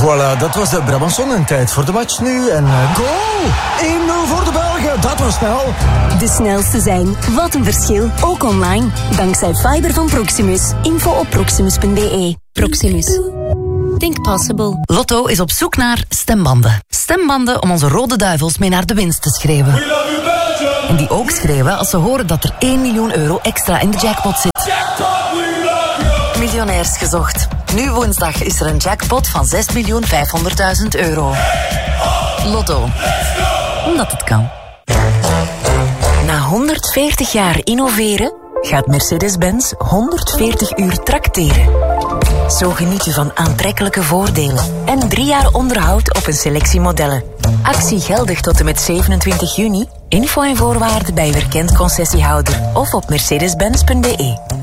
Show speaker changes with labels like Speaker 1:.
Speaker 1: Voilà, dat was de Brabanson en tijd voor de match nu. En goal! 1-0 voor de Belgen, dat was snel.
Speaker 2: De snelste zijn. Wat een verschil. Ook online. Dankzij fiber van Proximus. Info op proximus.be. Proximus. Think possible.
Speaker 3: Lotto is op zoek naar stembanden. Stembanden om onze rode duivels mee naar de winst te schreeuwen. En die ook schreeuwen als ze horen dat er 1 miljoen euro extra in de jackpot zit. Miljonairs gezocht. Nu woensdag is er een jackpot van 6.500.000 euro. Lotto. Omdat het kan. Na 140 jaar innoveren gaat Mercedes-Benz 140 uur trakteren. Zo geniet u van aantrekkelijke voordelen en 3 jaar onderhoud op een selectie modellen. Actie geldig tot en met 27 juni. Info en voorwaarden bij uw erkend concessiehouder of op mercedes-benz.be.